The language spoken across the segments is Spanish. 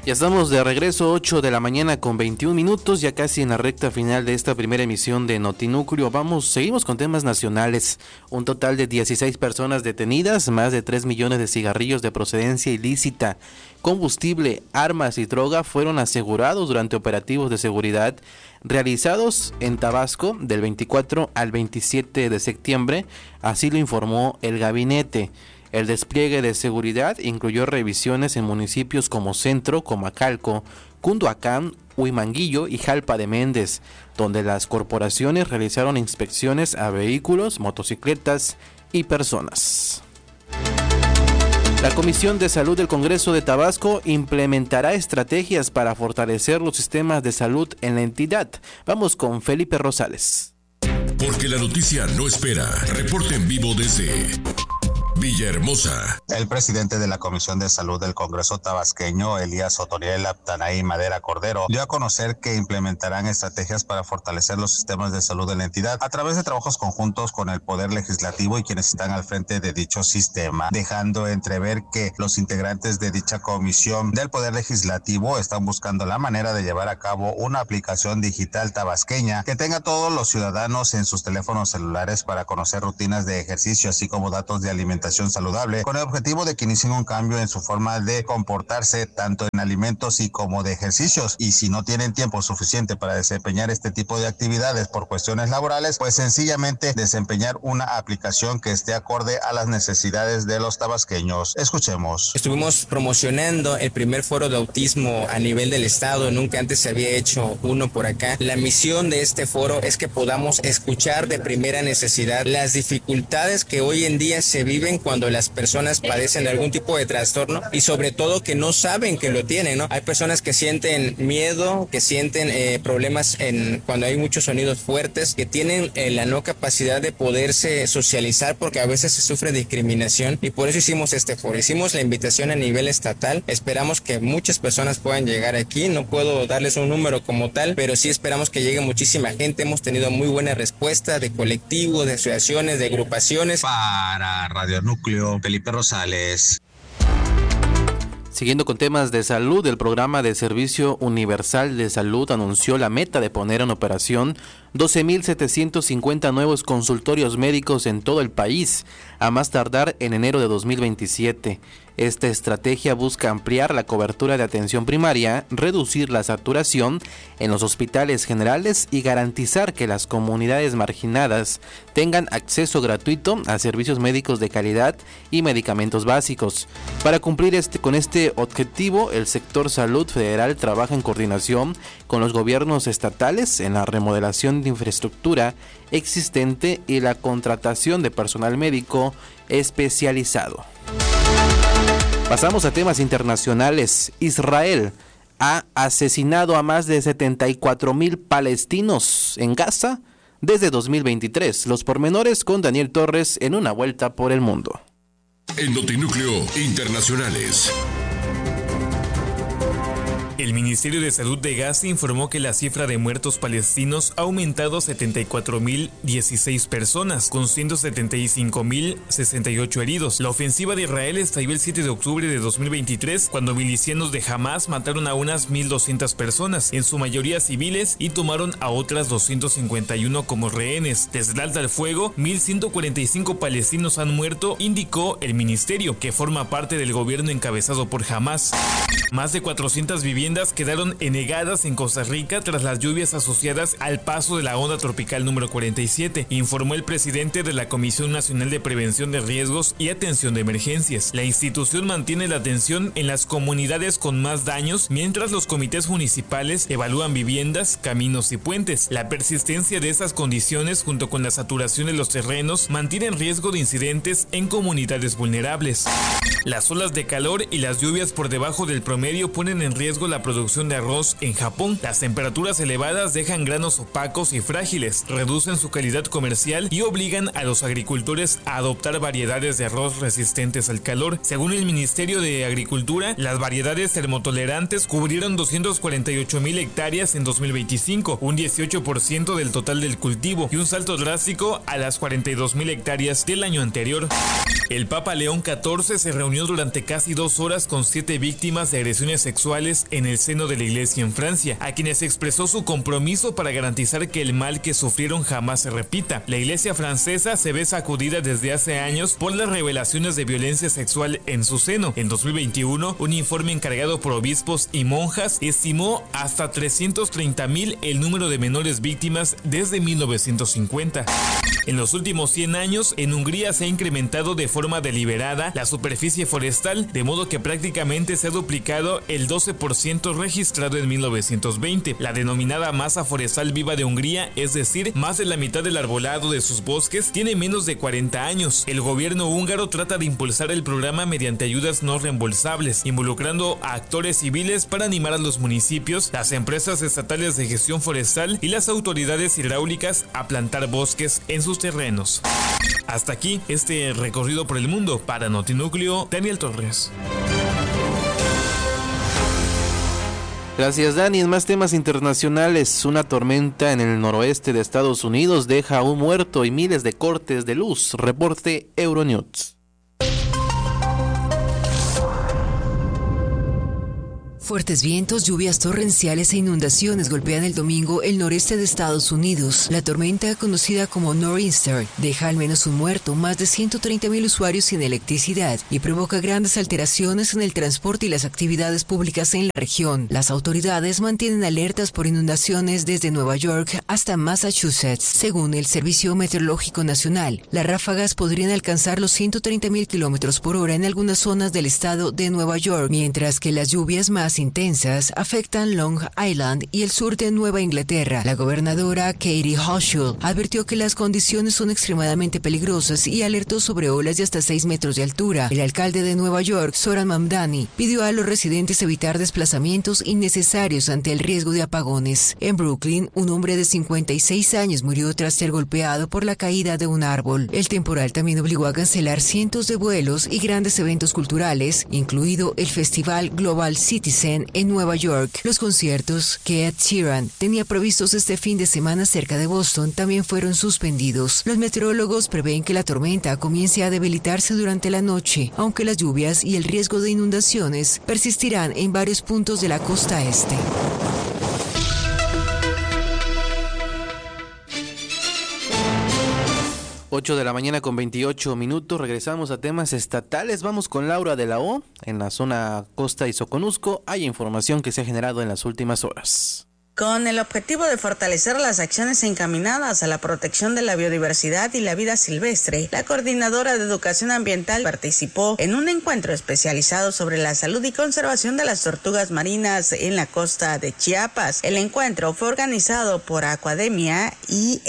Ya estamos de regreso, 8 de la mañana con 21 minutos, ya casi en la recta final de esta primera emisión de Notinúcleo. Seguimos con temas nacionales. Un total de 16 personas detenidas, más de 3 millones de cigarrillos de procedencia ilícita, combustible, armas y droga fueron asegurados durante operativos de seguridad realizados en Tabasco del 24 al 27 de septiembre, así lo informó el gabinete. El despliegue de seguridad incluyó revisiones en municipios como Centro, Comacalco, Cunduacán, Huimanguillo y Jalpa de Méndez, donde las corporaciones realizaron inspecciones a vehículos, motocicletas y personas. La Comisión de Salud del Congreso de Tabasco implementará estrategias para fortalecer los sistemas de salud en la entidad. Vamos con Felipe Rosales. Porque la noticia no espera. Reporte en vivo desde Villahermosa. El presidente de la Comisión de Salud del Congreso tabasqueño, Elías Otoniel Aptanaí Madera Cordero, dio a conocer que implementarán estrategias para fortalecer los sistemas de salud de la entidad a través de trabajos conjuntos con el Poder Legislativo y quienes están al frente de dicho sistema, dejando entrever que los integrantes de dicha comisión del Poder Legislativo están buscando la manera de llevar a cabo una aplicación digital tabasqueña que tenga a todos los ciudadanos en sus teléfonos celulares para conocer rutinas de ejercicio, así como datos de alimentación saludable, con el objetivo de que inicien un cambio en su forma de comportarse tanto en alimentos y como de ejercicios. Y si no tienen tiempo suficiente para desempeñar este tipo de actividades por cuestiones laborales, pues sencillamente desempeñar una aplicación que esté acorde a las necesidades de los tabasqueños. Escuchemos. Estuvimos promocionando el primer foro de autismo a nivel del estado, nunca antes se había hecho uno por acá. La misión de este foro es que podamos escuchar de primera necesidad las dificultades que hoy en día se viven cuando las personas padecen de algún tipo de trastorno y sobre todo que no saben que lo tienen, ¿no? Hay personas que sienten miedo, que sienten problemas cuando hay muchos sonidos fuertes, que tienen la no capacidad de poderse socializar porque a veces se sufre discriminación y por eso hicimos este foro. Hicimos la invitación a nivel estatal, esperamos que muchas personas puedan llegar aquí, no puedo darles un número como tal, pero sí esperamos que llegue muchísima gente. Hemos tenido muy buena respuesta de colectivos, de asociaciones, de agrupaciones. Para Radio Núcleo, Felipe Rosales. Siguiendo con temas de salud, el programa de Servicio Universal de Salud anunció la meta de poner en operación 12.750 nuevos consultorios médicos en todo el país, a más tardar en enero de 2027. Esta estrategia busca ampliar la cobertura de atención primaria, reducir la saturación en los hospitales generales y garantizar que las comunidades marginadas tengan acceso gratuito a servicios médicos de calidad y medicamentos básicos. Para cumplir con este objetivo, el sector salud federal trabaja en coordinación con los gobiernos estatales en la remodelación de infraestructura existente y la contratación de personal médico especializado. Pasamos a temas internacionales. Israel ha asesinado a más de 74,000 palestinos en Gaza desde 2023. Los pormenores con Daniel Torres en una vuelta por el mundo. En Notinúcleo Internacionales. El Ministerio de Salud de Gaza informó que la cifra de muertos palestinos ha aumentado a 74,016 personas, con 175,068 heridos. La ofensiva de Israel estalló el 7 de octubre de 2023, cuando milicianos de Hamas mataron a unas 1,200 personas, en su mayoría civiles, y tomaron a otras 251 como rehenes. Desde el alto al fuego, 1,145 palestinos han muerto, indicó el ministerio, que forma parte del gobierno encabezado por Hamas. Más de 400 viviendas quedaron enegadas en Costa Rica tras las lluvias asociadas al paso de la onda tropical número 47, informó el presidente de la Comisión Nacional de Prevención de Riesgos y Atención de Emergencias. La institución mantiene la atención en las comunidades con más daños, mientras los comités municipales evalúan viviendas, caminos y puentes. La persistencia de estas condiciones, junto con la saturación de los terrenos, mantiene en riesgo de incidentes en comunidades vulnerables. Las olas de calor y las lluvias por debajo del promedio ponen en riesgo la producción de arroz en Japón. Las temperaturas elevadas dejan granos opacos y frágiles, reducen su calidad comercial y obligan a los agricultores a adoptar variedades de arroz resistentes al calor. Según el Ministerio de Agricultura, las variedades termotolerantes cubrieron 248,000 hectáreas en 2025, un 18% del total del cultivo y un salto drástico a las 42,000 hectáreas del año anterior. El Papa León XIV se reunió durante casi 2 horas con 7 víctimas de agresiones sexuales en el seno de la Iglesia en Francia, a quienes expresó su compromiso para garantizar que el mal que sufrieron jamás se repita. La Iglesia francesa se ve sacudida desde hace años por las revelaciones de violencia sexual en su seno. En 2021, un informe encargado por obispos y monjas estimó hasta 330,000 el número de menores víctimas desde 1950. En los últimos 100 años, en Hungría se ha incrementado de forma deliberada la superficie forestal, de modo que prácticamente se ha duplicado el 12% registrado en 1920. La denominada masa forestal viva de Hungría, es decir, más de la mitad del arbolado de sus bosques, tiene menos de 40 años. El gobierno húngaro trata de impulsar el programa mediante ayudas no reembolsables, involucrando a actores civiles para animar a los municipios, las empresas estatales de gestión forestal y las autoridades hidráulicas a plantar bosques en sus terrenos. Hasta aquí este recorrido por el mundo. Para Notinúcleo, Daniel Torres. Gracias, Dani. En más temas internacionales, una tormenta en el noroeste de Estados Unidos deja a un muerto y miles de cortes de luz. Reporte Euronews. Fuertes vientos, lluvias torrenciales e inundaciones golpean el domingo el noreste de Estados Unidos. La tormenta, conocida como Nor'easter, deja al menos un muerto, más de 130,000 usuarios sin electricidad y provoca grandes alteraciones en el transporte y las actividades públicas en la región. Las autoridades mantienen alertas por inundaciones desde Nueva York hasta Massachusetts. Según el Servicio Meteorológico Nacional, las ráfagas podrían alcanzar los 130,000 kilómetros por hora en algunas zonas del estado de Nueva York, mientras que las lluvias más intensas afectan Long Island y el sur de Nueva Inglaterra. La gobernadora Katie Hochul advirtió que las condiciones son extremadamente peligrosas y alertó sobre olas de hasta 6 metros de altura. El alcalde de Nueva York, Zohran Mamdani, pidió a los residentes evitar desplazamientos innecesarios ante el riesgo de apagones. En Brooklyn, un hombre de 56 años murió tras ser golpeado por la caída de un árbol. El temporal también obligó a cancelar cientos de vuelos y grandes eventos culturales, incluido el Festival Global Citizen en Nueva York. Los conciertos que Ed Sheeran tenía previstos este fin de semana cerca de Boston también fueron suspendidos. Los meteorólogos prevén que la tormenta comience a debilitarse durante la noche, aunque las lluvias y el riesgo de inundaciones persistirán en varios puntos de la costa este. 8 de la mañana con 28 minutos, regresamos a temas estatales, vamos con Laura de la O. En la zona Costa y Soconusco hay información que se ha generado en las últimas horas. Con el objetivo de fortalecer las acciones encaminadas a la protección de la biodiversidad y la vida silvestre, la Coordinadora de Educación Ambiental participó en un encuentro especializado sobre la salud y conservación de las tortugas marinas en la costa de Chiapas. El encuentro fue organizado por Academia y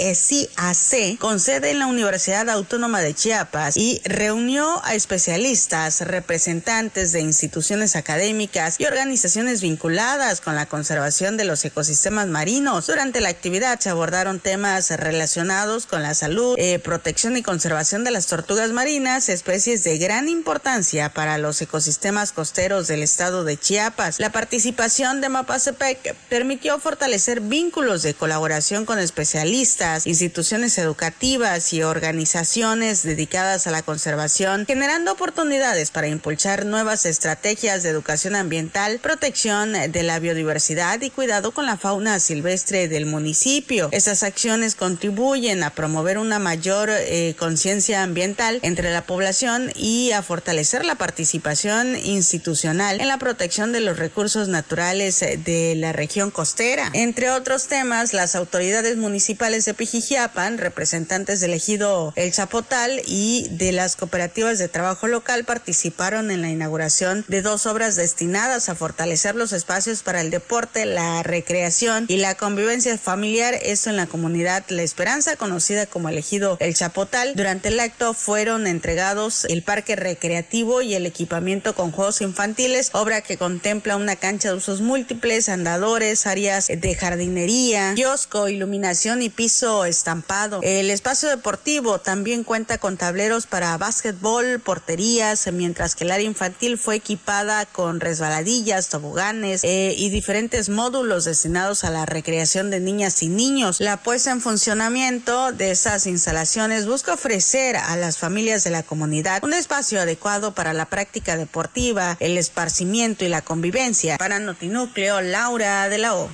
SIAC, con sede en la Universidad Autónoma de Chiapas, y reunió a especialistas, representantes de instituciones académicas y organizaciones vinculadas con la conservación de los ecosistemas marinos. Durante la actividad se abordaron temas relacionados con la salud, protección y conservación de las tortugas marinas, especies de gran importancia para los ecosistemas costeros del estado de Chiapas. La participación de Mapasepec permitió fortalecer vínculos de colaboración con especialistas, instituciones educativas y organizaciones dedicadas a la conservación, generando oportunidades para impulsar nuevas estrategias de educación ambiental, protección de la biodiversidad y cuidado con la fauna silvestre del municipio. Estas acciones contribuyen a promover una mayor conciencia ambiental entre la población y a fortalecer la participación institucional en la protección de los recursos naturales de la región costera. Entre otros temas, las autoridades municipales de Pijijiapan, representantes del ejido El Chapotal y de las cooperativas de trabajo local participaron en la inauguración de 2 obras destinadas a fortalecer los espacios para el deporte, la recreación y la convivencia familiar, esto en la comunidad La Esperanza, conocida como el ejido El Chapotal. Durante el acto fueron entregados el parque recreativo y el equipamiento con juegos infantiles, obra que contempla una cancha de usos múltiples, andadores, áreas de jardinería, kiosco, iluminación y piso estampado. El espacio deportivo también cuenta con tableros para básquetbol, porterías, mientras que el área infantil fue equipada con resbaladillas, toboganes y diferentes módulos destinados destinados a la recreación de niñas y niños. La puesta en funcionamiento de esas instalaciones busca ofrecer a las familias de la comunidad un espacio adecuado para la práctica deportiva, el esparcimiento y la convivencia. Para Notinúcleo, Laura de la O.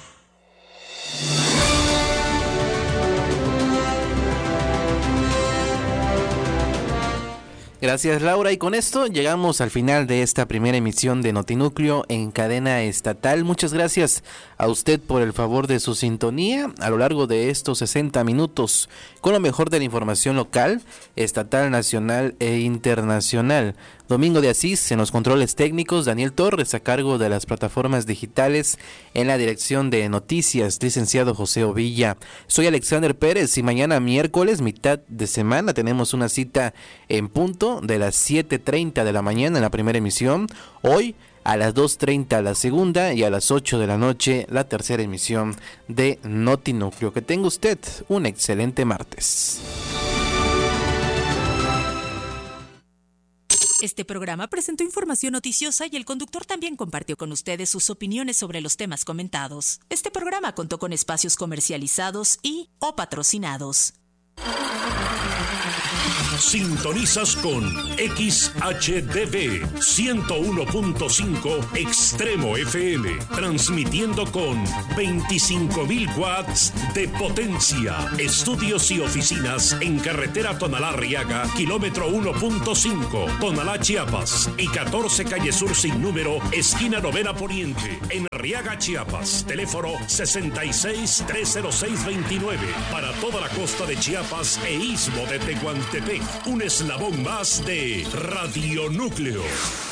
Gracias, Laura, y con esto llegamos al final de esta primera emisión de Notinúcleo en cadena estatal. Muchas gracias a usted por el favor de su sintonía a lo largo de estos 60 minutos con lo mejor de la información local, estatal, nacional e internacional. Domingo de Asís en los controles técnicos, Daniel Torres a cargo de las plataformas digitales, en la dirección de noticias, licenciado José Ovilla. Soy Alexander Pérez y mañana miércoles, mitad de semana, tenemos una cita en punto de las 7:30 de la mañana en la primera emisión. Hoy a las 2:30 la segunda y a las 8 de la noche la tercera emisión de Notinúcleo. Que tenga usted un excelente martes. Este programa presentó información noticiosa y el conductor también compartió con ustedes sus opiniones sobre los temas comentados. Este programa contó con espacios comercializados y/o patrocinados. Sintonizas con XHDB 101.5 Extremo FM, transmitiendo con 25.000 watts de potencia. Estudios y oficinas en carretera Tonalá-Arriaga, kilómetro 1.5, Tonalá, Chiapas, y 14 calle Sur sin número, esquina Novena Poniente, en Arriaga, Chiapas. Teléfono 66-306-29 para toda la costa de Chiapas e istmo de Tehuantepec. Un eslabón más de Radio Núcleo.